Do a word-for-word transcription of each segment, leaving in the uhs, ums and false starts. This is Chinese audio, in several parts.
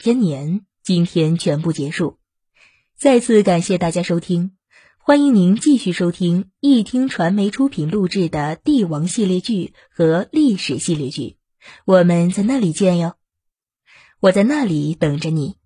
千年，今天全部结束。再次感谢大家收听，欢迎您继续收听一听传媒出品录制的帝王系列剧和历史系列剧，我们在那里见哟，我在那里等着你。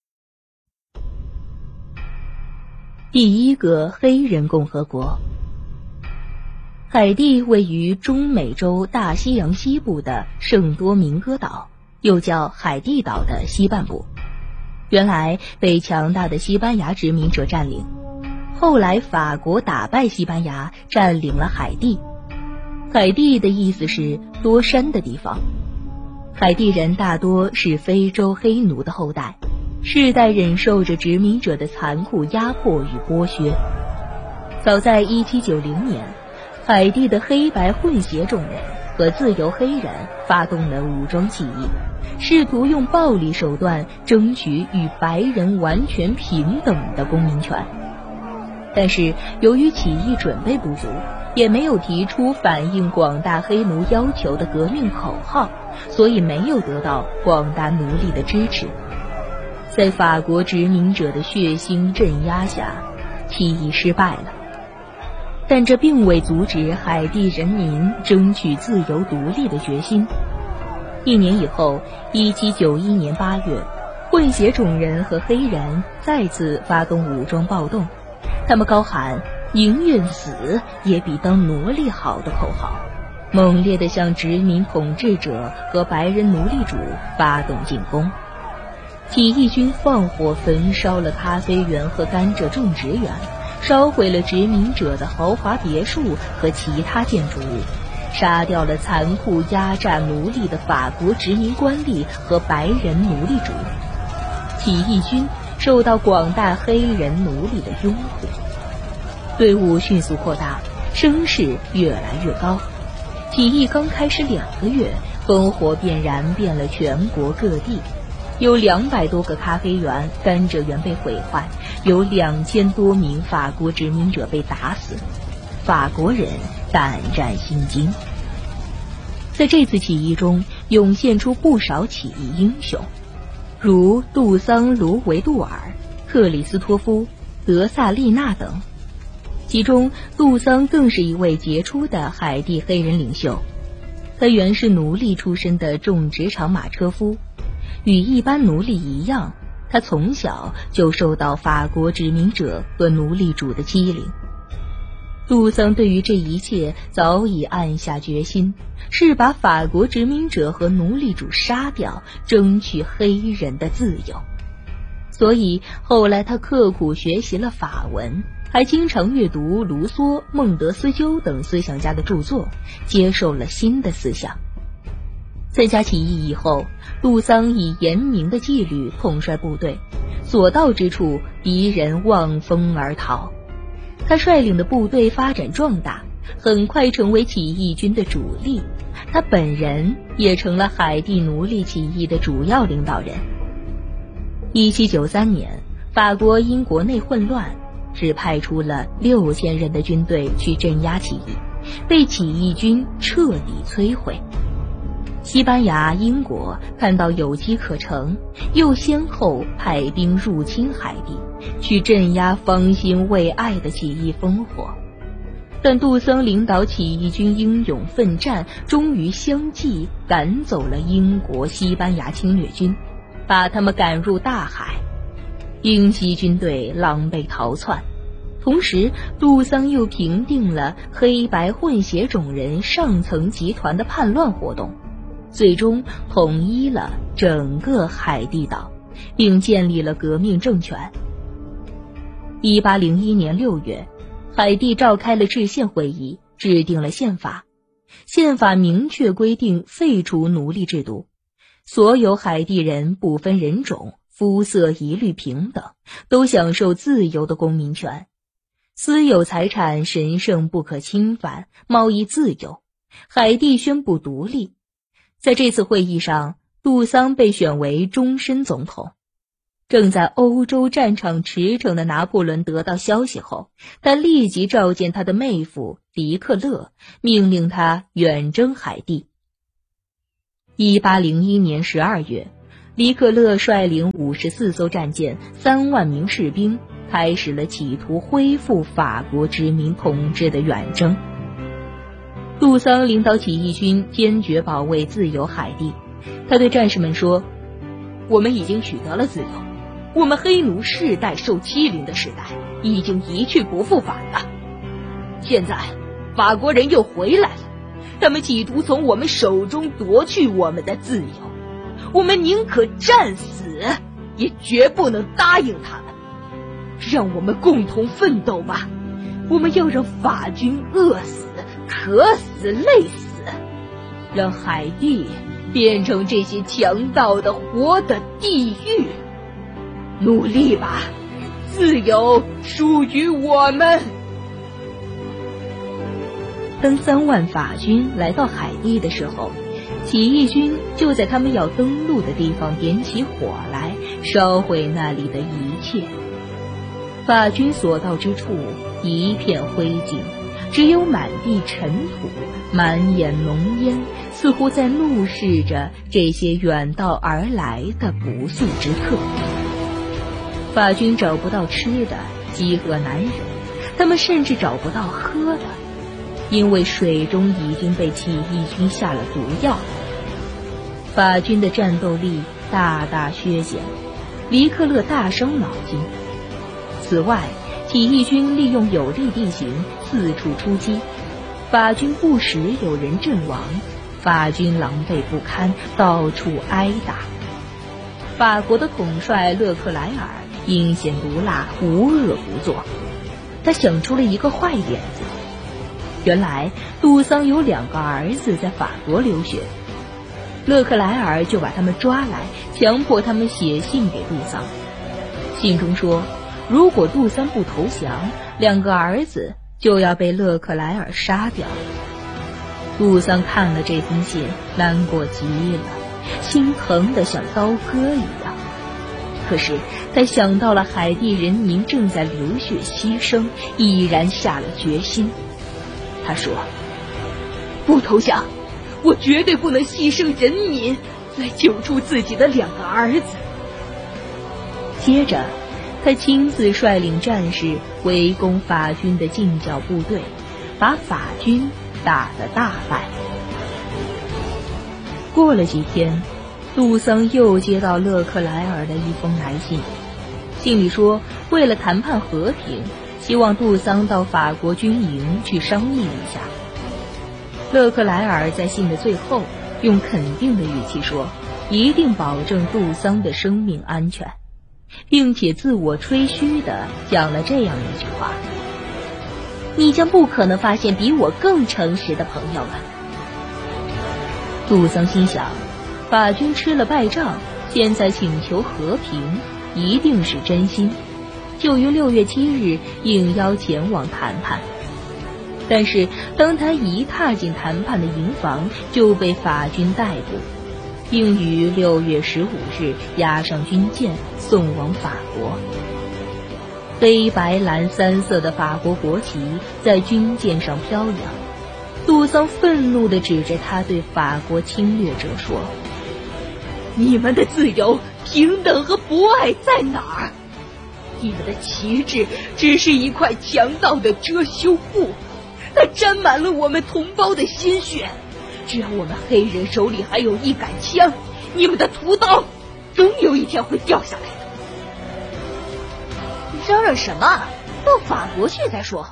第一个黑人共和国。海地位于中美洲大西洋西部的圣多明哥岛，又叫海地岛的西半部，原来被强大的西班牙殖民者占领，后来法国打败西班牙，占领了海地。海地的意思是多山的地方。海地人大多是非洲黑奴的后代，世代忍受着殖民者的残酷压迫与剥削。早在一七九零年，海地的黑白混血种人和自由黑人发动了武装起义，试图用暴力手段争取与白人完全平等的公民权。但是由于起义准备不足，也没有提出反映广大黑奴要求的革命口号，所以没有得到广大奴隶的支持。在法国殖民者的血腥镇压下，起义失败了。但这并未阻止海地人民争取自由独立的决心。一年以后，一七九一年八月，混血种人和黑人再次发动武装暴动，他们高喊宁愿死也比当奴隶好的口号，猛烈地向殖民统治者和白人奴隶主发动进攻。起义军放火焚烧了咖啡园和甘蔗种植园，烧毁了殖民者的豪华别墅和其他建筑物，杀掉了残酷压榨奴隶的法国殖民官吏和白人奴隶主。起义军受到广大黑人奴隶的拥护，队伍迅速扩大，声势越来越高。起义刚开始两个月，烽火便燃遍了全国各地。有两百多个咖啡园、甘蔗园被毁坏，有两千多名法国殖民者被打死，法国人胆战心惊。在这次起义中，涌现出不少起义英雄，如杜桑·卢维杜尔、克里斯托夫、德萨利纳等。其中，杜桑更是一位杰出的海地黑人领袖。他原是奴隶出身的种植场马车夫。与一般奴隶一样，他从小就受到法国殖民者和奴隶主的欺凌。杜桑对于这一切早已暗下决心，是把法国殖民者和奴隶主杀掉，争取黑人的自由。所以后来他刻苦学习了法文，还经常阅读卢梭、孟德斯鸠等思想家的著作，接受了新的思想。参加起义以后，杜桑以严明的纪律统帅部队，所到之处敌人望风而逃。他率领的部队发展壮大，很快成为起义军的主力。他本人也成了海地奴隶起义的主要领导人。一七九三年，法国因国内混乱，只派出了六千人的军队去镇压起义，被起义军彻底摧毁。西班牙、英国看到有机可乘，又先后派兵入侵海地，去镇压方兴未艾的起义烽火。但杜桑领导起义军英勇奋战，终于相继赶走了英国、西班牙侵略军，把他们赶入大海。英西军队狼狈逃窜，同时杜桑又平定了黑白混血种人上层集团的叛乱活动，最终统一了整个海地岛，并建立了革命政权。一八零一年六月，海地召开了制宪会议，制定了宪法。宪法明确规定废除奴隶制度，所有海地人不分人种、肤色一律平等，都享受自由的公民权。私有财产神圣不可侵犯，贸易自由。海地宣布独立。在这次会议上，杜桑被选为终身总统。正在欧洲战场驰骋的拿破仑得到消息后，他立即召见他的妹夫迪克勒，命令他远征海地。一八零一年十二月， 黎克勒率领五十四艘战舰、三万名士兵，开始了企图恢复法国殖民统治的远征。杜桑领导起义军坚决保卫自由海地，他对战士们说：我们已经取得了自由，我们黑奴世代受欺凌的时代已经一去不复返了。现在法国人又回来了，他们企图从我们手中夺去我们的自由，我们宁可战死，也绝不能答应他们。让我们共同奋斗吧，我们要让法军饿死、渴死、累死，让海地变成这些强盗的活的地狱。努力吧，自由属于我们。当三万法军来到海地的时候，起义军就在他们要登陆的地方点起火来，烧毁那里的一切。法军所到之处一片灰烬，只有满地尘土，满眼浓烟，似乎在怒视着这些远道而来的不速之客。法军找不到吃的，饥饿难忍，他们甚至找不到喝的，因为水中已经被起义军下了毒药。法军的战斗力大大削减，黎克勒大伤脑筋。此外，起义军利用有利地形四处出击，法军不时有人阵亡，法军狼狈不堪，到处挨打。法国的统帅勒克莱尔阴险毒辣，无恶不作。他想出了一个坏点子。原来杜桑有两个儿子在法国留学，勒克莱尔就把他们抓来，强迫他们写信给杜桑。信中说，如果杜桑不投降，两个儿子就要被勒克莱尔杀掉。杜桑看了这封信，难过极了，心疼得像刀割一样。可是他想到了海地人民正在流血牺牲，毅然下了决心。他说，不投降，我绝对不能牺牲人民来救出自己的两个儿子。接着他亲自率领战士围攻法军的近剿部队，把法军打得大败。过了几天，杜桑又接到勒克莱尔的一封来信，信里说，为了谈判和平，希望杜桑到法国军营去商议一下。勒克莱尔在信的最后用肯定的语气说，一定保证杜桑的生命安全，并且自我吹嘘地讲了这样一句话：你将不可能发现比我更诚实的朋友了。杜桑心想，法军吃了败仗，现在请求和平一定是真心，就于六月七日应邀前往谈判。但是当他一踏进谈判的营房，就被法军逮捕，并于六月十五日押上军舰送往法国。黑白蓝三色的法国国旗在军舰上飘扬，杜桑愤怒地指着他对法国侵略者说，你们的自由、平等和博爱在哪儿？你们的旗帜只是一块强盗的遮羞布，它沾满了我们同胞的鲜血。只要我们黑人手里还有一杆枪，你们的屠刀总有一天会掉下来的。 嚷嚷什么？到法国去再说。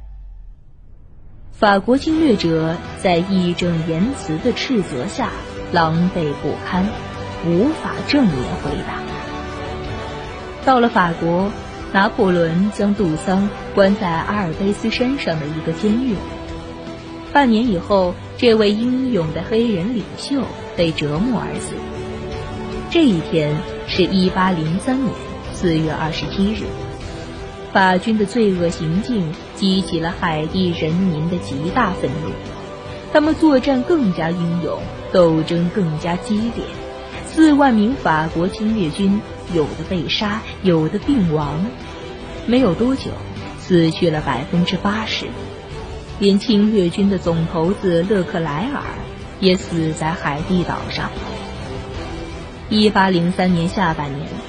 法国侵略者在义正言辞的斥责下狼狈不堪，无法正面回答。到了法国，拿破仑将杜桑关在阿尔卑斯山上的一个监狱里。半年以后，这位英勇的黑人领袖被折磨而死。这一天是一八零三年四月二十七日。法军的罪恶行径激起了海地人民的极大愤怒，他们作战更加英勇，斗争更加激烈。四万名法国侵略军有的被杀，有的病亡，没有多久死去了百分之八十，连侵略军的总头子勒克莱尔也死在海地岛上。 一八零三年下半年，